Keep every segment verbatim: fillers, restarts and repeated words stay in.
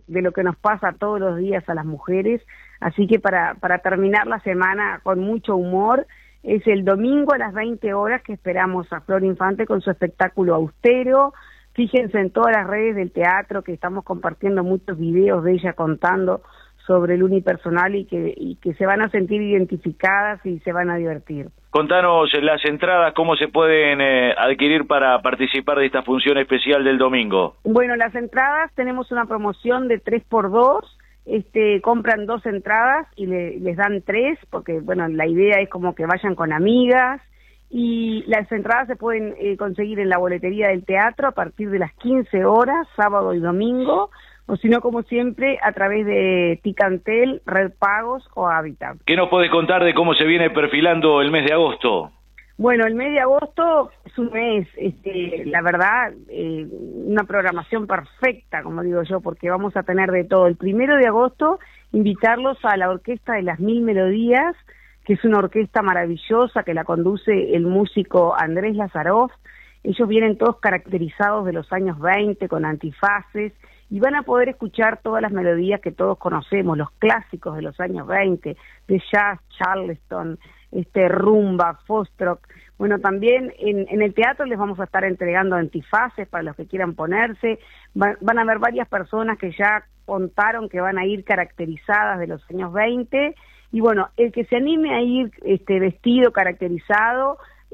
de lo que nos pasa todos los días a las mujeres, así que para, para terminar la semana con mucho humor, es el domingo a las veinte horas que esperamos a Flor Infante con su espectáculo Austero. Fíjense en todas las redes del teatro que estamos compartiendo muchos videos de ella contando sobre el unipersonal y que, y que se van a sentir identificadas y se van a divertir. Contanos las entradas, cómo se pueden eh, adquirir para participar de esta función especial del domingo. Bueno, las entradas, tenemos una promoción de tres por dos, este, compran dos entradas y le, les dan tres, porque bueno, la idea es como que vayan con amigas, y las entradas se pueden eh, conseguir en la boletería del teatro a partir de las quince horas, sábado y domingo, o si no, como siempre, a través de Ticantel, Red Pagos o Hábitat. ¿Qué nos podés contar de cómo se viene perfilando el mes de agosto? Bueno, el mes de agosto es un mes, este, la verdad, eh, una programación perfecta, como digo yo, porque vamos a tener de todo. El primero de agosto, invitarlos a la Orquesta de las Mil Melodías, que es una orquesta maravillosa que la conduce el músico Andrés Lazaroff. Ellos vienen todos caracterizados de los años veinte, con antifaces, y van a poder escuchar todas las melodías que todos conocemos, los clásicos de los años veinte, de jazz, charleston, este, rumba, foxtrot. Bueno, también en, en el teatro les vamos a estar entregando antifaces para los que quieran ponerse. Va, van a haber varias personas que ya contaron que van a ir caracterizadas de los años veinte, y bueno, el que se anime a ir este, vestido, caracterizado,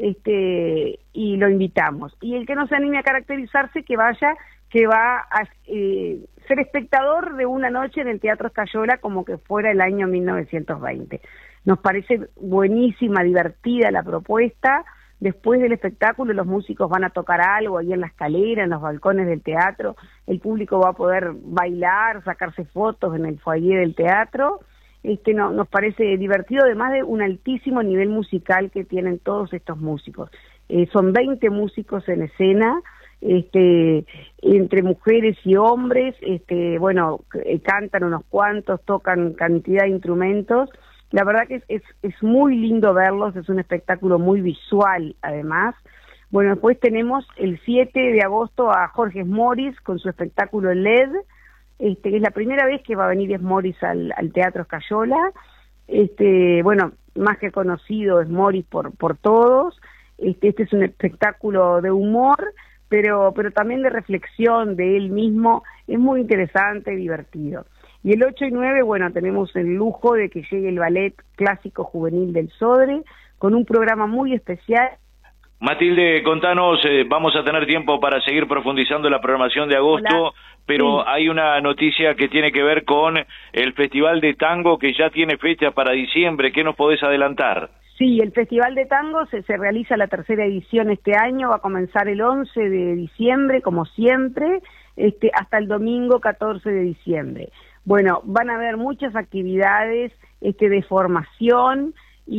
este, y lo invitamos. Y el que no se anime a caracterizarse, que vaya, que va a eh, ser espectador de una noche en el Teatro Escayola como que fuera el año mil novecientos veinte. Nos parece buenísima, divertida la propuesta. Después del espectáculo los músicos van a tocar algo ahí en la escalera, en los balcones del teatro, el público va a poder bailar, sacarse fotos en el foyer del teatro. Este, no, nos parece divertido, además de un altísimo nivel musical que tienen todos estos músicos. Eh, son veinte músicos en escena, este, entre mujeres y hombres, este, bueno, eh, cantan unos cuantos, tocan cantidad de instrumentos. La verdad que es, es, es muy lindo verlos, es un espectáculo muy visual además. Bueno, después tenemos el siete de agosto a Jorge Morris con su espectáculo L E D, este, que es la primera vez que va a venir Morris al, al Teatro Escayola. Este, bueno, más que conocido es Morris por, por todos. Este, este es un espectáculo de humor, pero, pero también de reflexión de él mismo. Es muy interesante, divertido. Y el ocho y nueve, bueno, tenemos el lujo de que llegue el Ballet Clásico Juvenil del Sodre, con un programa muy especial. Matilde, contanos, eh, vamos a tener tiempo para seguir profundizando en la programación de agosto, Hola. pero sí. Hay una noticia que tiene que ver con el Festival de Tango que ya tiene fecha para diciembre. ¿Qué nos podés adelantar? Sí, el Festival de Tango se, se realiza la tercera edición este año, va a comenzar el once de diciembre, como siempre, este, hasta el domingo catorce de diciembre. Bueno, van a haber muchas actividades este, de formación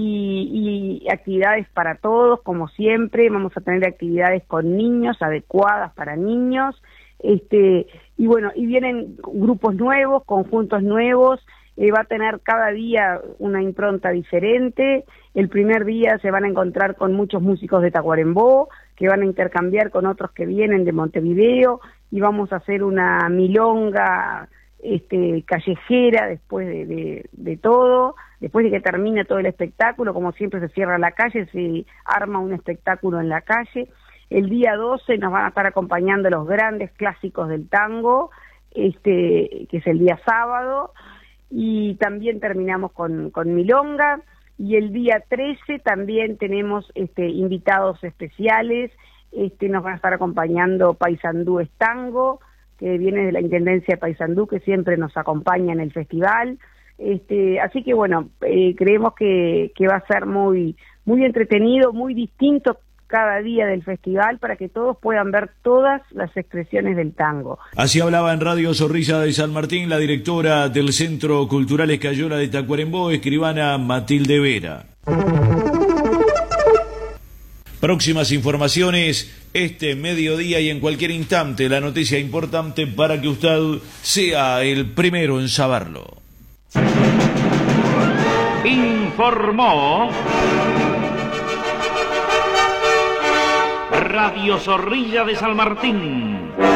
y, y actividades para todos, como siempre. Vamos a tener actividades con niños, adecuadas para niños, este, y bueno, y vienen grupos nuevos, conjuntos nuevos. Eh, va a tener cada día una impronta diferente. El primer día se van a encontrar con muchos músicos de Tacuarembó, que van a intercambiar con otros que vienen de Montevideo, y vamos a hacer una milonga este, callejera después de, de, de todo, después de que termine todo el espectáculo. Como siempre se cierra la calle, se arma un espectáculo en la calle. El día doce nos van a estar acompañando los grandes clásicos del tango, este, que es el día sábado, y también terminamos con, con milonga. Y el día trece también tenemos este, invitados especiales. Este, nos van a estar acompañando Paysandú Tango, que viene de la Intendencia de Paysandú, que siempre nos acompaña en el festival. Este, así que bueno, eh, creemos que, que va a ser muy, muy entretenido, muy distinto cada día del festival, para que todos puedan ver todas las expresiones del tango. Así hablaba en Radio Zorrilla de San Martín la directora del Centro Cultural Escayola de Tacuarembó, escribana Matilde Vera. Próximas informaciones este mediodía y en cualquier instante, la noticia importante para que usted sea el primero en saberlo. Informó Radio Zorrilla de San Martín.